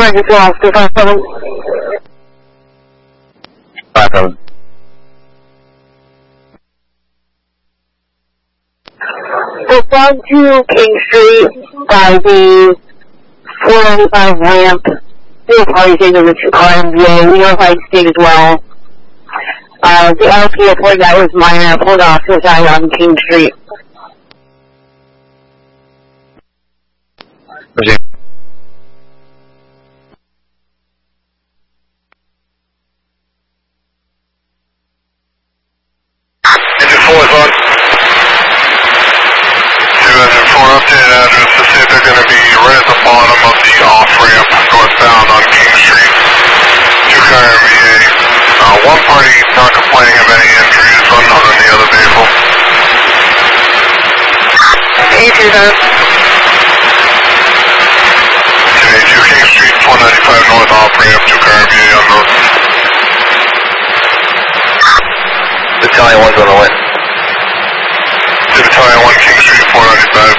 Register Officer 57. 57. It's down to King Street by the 495 ramp. Still probably saying there's a 2-car MVA. We notified the state as well. The LP reported that was minor, pulled off to the side on King Street. Proceed. Engine 4 is on. 2 Engine 4 updated address to see if they're going to be right at the bottom of the off-ramp northbound on King Street. 2-car MVA. One party not complaining of any injuries, unknown in the other vehicle. A2 King Street, 495 north off-ramp, 2-car MVA unknown. Battalion 1's on the way. Battalion 1, King Street, 495.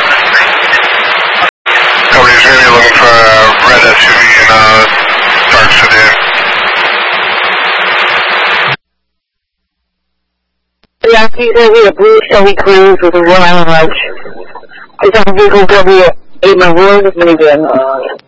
Company's really looking for a red SUV and a dark sedan. Yeah, he's going to be a blue Chevy Cruze with a Rhode Island Ledge. It's on vehicle going to be a maroon minivan.